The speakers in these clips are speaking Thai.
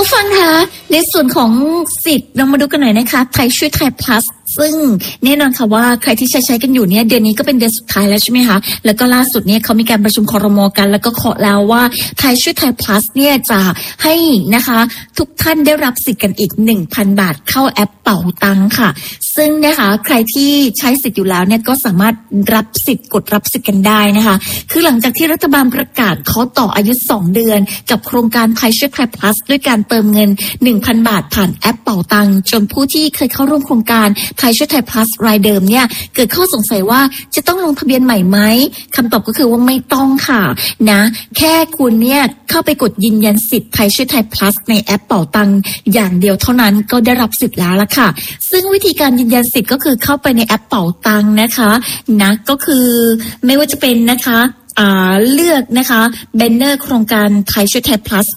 ผู้ฟังคะในส่วนของสิทธิ์เรามาดูกันหน่อยนะคะไทยช่วยไทย plus ซึ่งแน่นอนค่ะว่าใครที่ใช้กันอยู่เนี่ยเดือนนี้ก็เป็นเดือนสุดท้ายแล้วใช่ไหมคะแล้วก็ล่าสุดเนี่ยเขามีการประชุมครม.กันแล้วก็เคาะแล้วว่าไทยช่วยไทย plus เนี่ยจะให้นะคะทุกท่านได้รับสิทธิ์กันอีก 1,000 บาทเข้าแอปเป๋าตังค่ะซึ่งนะคะใครที่ใช้สิทธิ์อยู่แล้วเนี่ยก็สามารถรับสิทธิ์กดรับสิทธิ์กันได้นะคะคือหลังจากที่รัฐบาลประกาศขอต่ออายุ2เดือนกับโครงการไทยช่วยไทย plus ด้วยการเติมเงิน 1,000 บาทผ่านแอปเป๋าตังจนผู้ที่เคยเข้าร่วมโครงการไทยช่วยไทย plus รายเดิมเนี่ยเกิดข้อสงสัยว่าจะต้องลงทะเบียนใหม่ไหมคำตอบก็คือว่าไม่ต้องค่ะนะแค่คุณเนี่ยเข้าไปกดยืนยันสิทธิ์ไทยช่วยไทย plus ในแอปเป๋าตังอย่างเดียวเท่านั้นก็ได้รับสิทธิ์แล้วล่ะค่ะซึ่งวิธีการยืนยันสิทธิ์ก็คือเข้าไปในแอปเป๋าตังนะคะนะก็คือไม่ว่าจะเป็นนะคะเลือกนะคะแบนเนอร์โครงการไทยช่วยไทย plus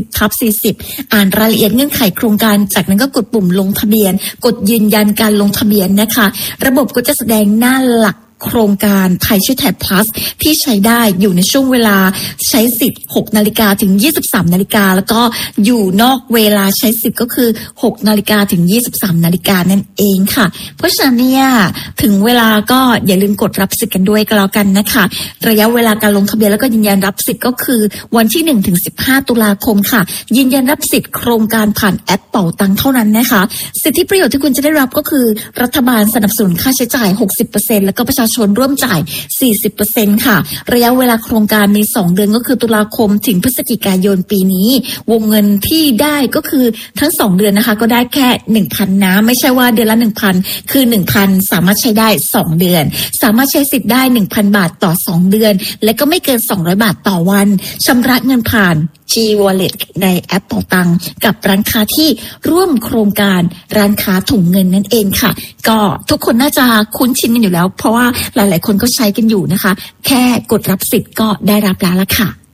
60/40อ่านรายละเอียดเงื่อนไขโครงการจากนั้นก็กดปุ่มลงทะเบียนกดยืนยันการลงทะเบียนนะคะระบบก็จะแสดงหน้าหลักโครงการไทยช่วยไทย plus ที่ใช้ได้อยู่ในช่วงเวลาใช้สิทธิ์ 6 นาฬิกาถึง 23 นาฬิกาแล้วก็อยู่นอกเวลาใช้สิทธิ์ก็คือ 6 นาฬิกาถึง 23 นาฬิกานั่นเองค่ะเพราะฉะนั้นเนี่ยถึงเวลาก็อย่าลืมกดรับสิทธิ์กันด้วยก็แล้วกันนะคะระยะเวลาการลงทะเบียนแล้วก็ยืนยันรับสิทธิ์ก็คือวันที่ 1 ถึง 15 ตุลาคมค่ะยืนยันรับสิทธิ์โครงการผ่านแอปเป๋าตังเท่านั้นนะคะสิทธิประโยชน์ที่คุณจะได้รับก็คือรัฐบาลสนับสนุนค่าใช้จ่าย 60% แล้วก็ประชาชนร่วมจ่าย 40% ค่ะระยะเวลาโครงการมี2เดือนก็คือตุลาคมถึงพฤศจิกายนปีนี้วงเงินที่ได้ก็คือทั้ง2เดือนนะคะก็ได้แค่ 1,000 นะไม่ใช่ว่าเดือนละ 1,000 คือ 1,000 สามารถใช้ได้2เดือนสามารถใช้สิทธิ์ได้ 1,000 บาทต่อ2เดือนและก็ไม่เกิน200บาทต่อวันชำระเงินผ่าน G-Wallet ในแอปเป๋าตังกับร้านค้าที่ร่วมโครงการร้านค้าถุงเงินนั่นเองค่ะก็ทุกคนน่าจะคุ้นชินกันอยู่แล้วเพราะว่าหลายๆคนก็ใช้กันอยู่นะคะแค่กดรับสิทธิ์ก็ได้รับแล้วล่ะค่ะ